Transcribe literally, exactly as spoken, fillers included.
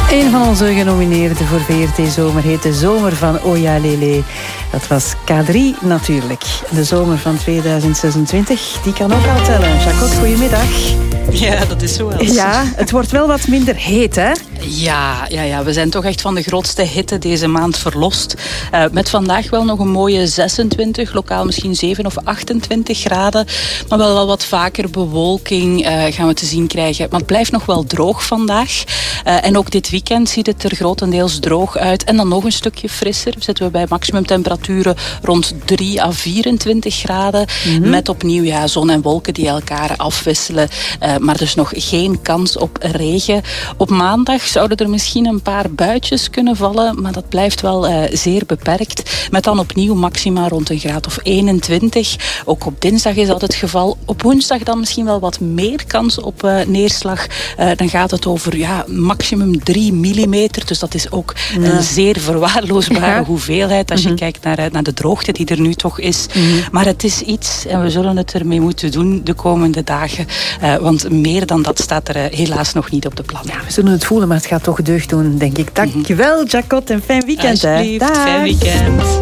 Een van onze genomineerden voor V R T Zomer heet De Zomer van Oya Lele. Dat was K drie natuurlijk. De zomer van tweeduizend zesentwintig, die kan ook al tellen. Jacot, goedemiddag. Ja, dat is zo wel. Ja, het wordt wel wat minder heet, hè? Ja, ja, ja, we zijn toch echt van de grootste hitte deze maand verlost. Uh, met vandaag wel nog een mooie zesentwintig, lokaal misschien zeven of achtentwintig graden. Maar wel, wel wat vaker bewolking uh, gaan we te zien krijgen. Maar het blijft nog wel droog vandaag. Uh, en ook dit weekend ziet het er grotendeels droog uit. En dan nog een stukje frisser. Zitten we bij maximumtemperaturen rond drie à vierentwintig graden. Mm-hmm. Met opnieuw ja, zon en wolken die elkaar afwisselen. Uh, maar dus nog geen kans op regen. Op maandag zouden er misschien een paar buitjes kunnen vallen, maar dat blijft wel uh, zeer beperkt. Met dan opnieuw maxima rond een graad of eenentwintig. Ook op dinsdag is dat het geval. Op woensdag dan misschien wel wat meer kans op uh, neerslag. Uh, dan gaat het over ja, maximum drie millimeter. Dus dat is ook ja. een zeer verwaarloosbare ja. hoeveelheid als mm-hmm. je kijkt naar, uh, naar de droogte die er nu toch is. Mm-hmm. Maar het is iets en we zullen het ermee moeten doen de komende dagen. Uh, want meer dan dat staat er uh, helaas nog niet op de plannen. Ja, we zullen het voelen, maar het gaat toch deugd doen, denk ik. Dankjewel, Jacot, en fijn weekend. Alsjeblieft, fijn weekend.